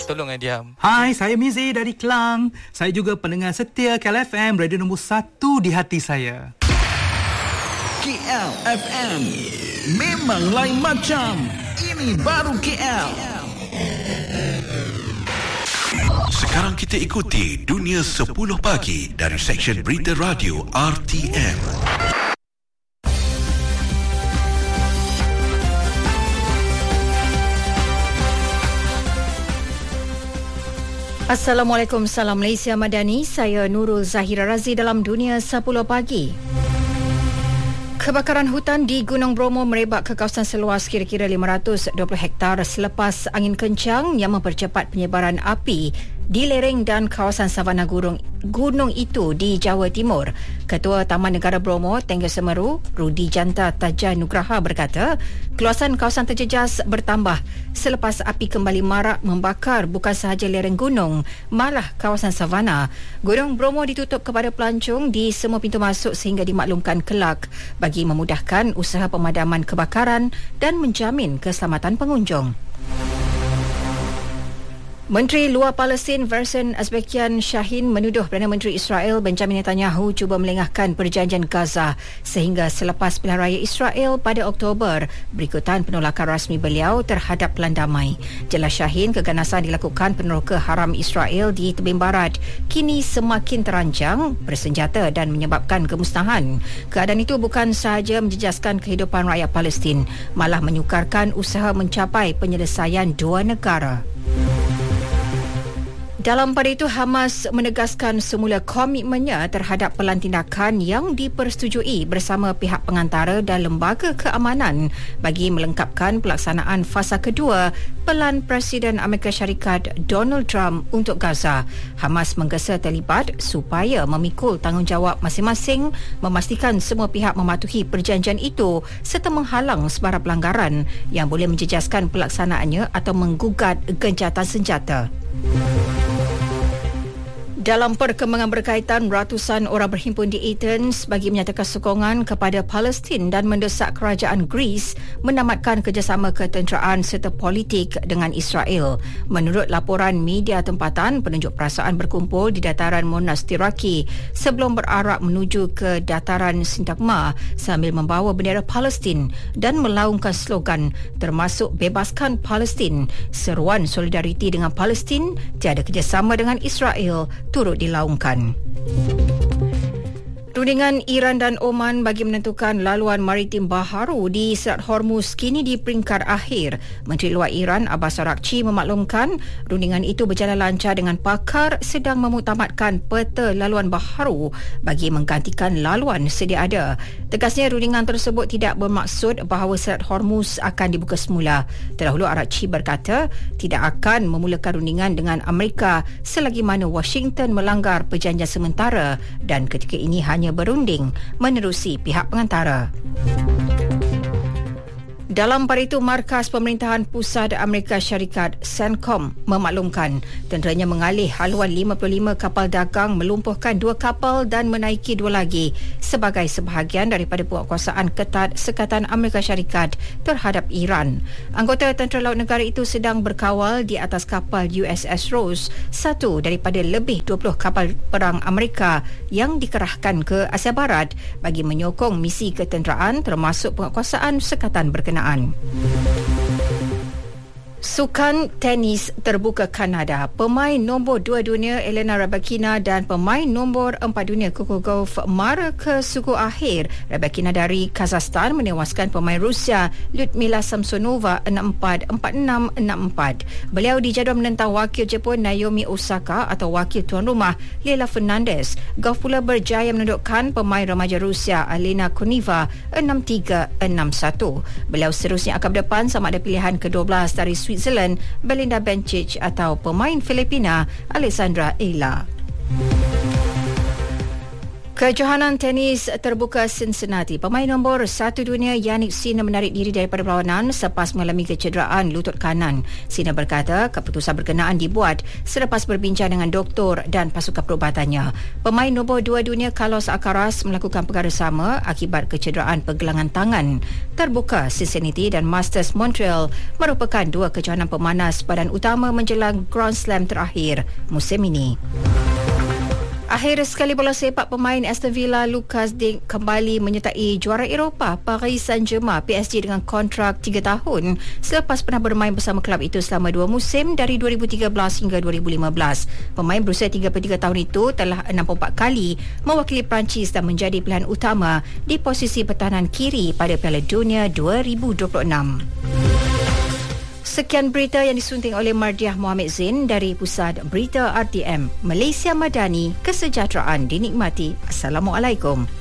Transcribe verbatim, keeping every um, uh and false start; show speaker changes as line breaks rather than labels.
Tolong eh diam.
Hai, saya Mizi dari Kelang. Saya juga pendengar setia K L F M, radio nombor satu di hati saya.
K L F M memang lain macam. Ini baru K L.
Sekarang kita ikuti Dunia sepuluh Pagi dari Seksyen Berita Radio R T M.
Assalamualaikum, salam Malaysia Madani. Saya Nurul Zahira Razi dalam Dunia sepuluh Pagi. Kebakaran hutan di Gunung Bromo merebak ke kawasan seluas kira-kira lima ratus dua puluh hektar selepas angin kencang yang mempercepat penyebaran api di lereng dan kawasan savana gunung, gunung itu di Jawa Timur. Ketua Taman Negara Bromo, Tengah Semeru, Rudi Janta Tajai Nugraha berkata, keluasan kawasan terjejas bertambah selepas api kembali marak membakar bukan sahaja lereng gunung, malah kawasan savana. Gunung Bromo ditutup kepada pelancong di semua pintu masuk sehingga dimaklumkan kelak bagi memudahkan usaha pemadaman kebakaran dan menjamin keselamatan pengunjung. Menteri Luar Palestin Versen Azbekian Shahin menuduh Perdana Menteri Israel Benjamin Netanyahu cuba melengahkan perjanjian Gaza sehingga selepas pilihan raya Israel pada Oktober berikutan penolakan rasmi beliau terhadap pelan damai. Jelas Shahin, keganasan dilakukan peneroka haram Israel di tebing barat kini semakin terancang, bersenjata dan menyebabkan kemusnahan. Keadaan itu bukan sahaja menjejaskan kehidupan rakyat Palestin, malah menyukarkan usaha mencapai penyelesaian dua negara. Dalam pada itu, Hamas menegaskan semula komitmennya terhadap pelan tindakan yang dipersetujui bersama pihak pengantara dan lembaga keamanan bagi melengkapkan pelaksanaan fasa kedua pelan Presiden Amerika Syarikat Donald Trump untuk Gaza. Hamas menggesa terlibat supaya memikul tanggungjawab masing-masing, memastikan semua pihak mematuhi perjanjian itu serta menghalang sebarang pelanggaran yang boleh menjejaskan pelaksanaannya atau menggugat gencatan senjata. Dalam perkembangan berkaitan, ratusan orang berhimpun di Athens bagi menyatakan sokongan kepada Palestin dan mendesak kerajaan Greece menamatkan kerjasama ketenteraan serta politik dengan Israel. Menurut laporan media tempatan, penunjuk perasaan berkumpul di dataran Monastiraki sebelum berarah menuju ke dataran Sintagma sambil membawa bendera Palestin dan melaungkan slogan termasuk bebaskan Palestin. Seruan solidariti dengan Palestin, tiada kerjasama dengan Israel turut dilaungkan. Rundingan Iran dan Oman bagi menentukan laluan maritim baharu di Selat Hormuz kini di peringkat akhir. Menteri Luar Iran Abbas Araghchi memaklumkan rundingan itu berjalan lancar dengan pakar sedang memutamatkan peta laluan baharu bagi menggantikan laluan sedia ada. Tegasnya, rundingan tersebut tidak bermaksud bahawa Selat Hormuz akan dibuka semula. Terdahulu Araghchi berkata tidak akan memulakan rundingan dengan Amerika selagi mana Washington melanggar perjanjian sementara dan ketika ini hanya berunding menerusi pihak pengantara. Dalam pada itu, Markas Pemerintahan Pusat Amerika Syarikat CENTCOM memaklumkan tenteranya mengalih haluan lima puluh lima kapal dagang, melumpuhkan dua kapal dan menaiki dua lagi sebagai sebahagian daripada penguatkuasaan ketat Sekatan Amerika Syarikat terhadap Iran. Anggota Tentera Laut Negara itu sedang berkawal di atas kapal U S S Rose, satu daripada lebih dua puluh kapal perang Amerika yang dikerahkan ke Asia Barat bagi menyokong misi ketenteraan termasuk penguatkuasaan sekatan berkenaan. Sukan tenis terbuka Kanada, pemain nombor dua dunia Elena Rybakina dan pemain nombor empat dunia kuku golf mara ke suku akhir. Rybakina dari Kazakhstan menewaskan pemain Rusia Lyudmila Samsonova enam empat, empat enam, enam empat. Beliau dijadual menentang wakil Jepun Naomi Osaka atau wakil tuan rumah Leila Fernandez. Golf pula berjaya menundukkan pemain remaja Rusia Alena Koneva enam tiga, enam satu. Beliau seterusnya akan berdepan sama ada pilihan ke dua belas dari Switzerland Belinda Bencic atau pemain Filipina Alexandra Ela. Kejohanan tenis terbuka Cincinnati. Pemain nombor satu dunia Jannik Sinner menarik diri daripada perlawanan selepas mengalami kecederaan lutut kanan. Sinner berkata keputusan berkenaan dibuat selepas berbincang dengan doktor dan pasukan perubatannya. Pemain nombor dua dunia Carlos Alcaraz melakukan perkara sama akibat kecederaan pergelangan tangan. Terbuka Cincinnati dan Masters Montreal merupakan dua kejohanan pemanas badan utama menjelang Grand Slam terakhir musim ini. Akhir sekali bola sepak pemain Aston Villa Lucas Digne kembali menyertai juara Eropah Paris Saint-Germain P S G dengan kontrak tiga tahun selepas pernah bermain bersama kelab itu selama dua musim dari dua ribu tiga belas hingga dua ribu lima belas. Pemain berusia tiga puluh tiga tahun itu telah enam puluh empat kali mewakili Perancis dan menjadi pilihan utama di posisi pertahanan kiri pada Piala Dunia dua ribu dua puluh enam. Sekian berita yang disunting oleh Mardiah Mohamed Zain dari Pusat Berita R T M. Malaysia Madani, kesejahteraan dinikmati. Assalamualaikum.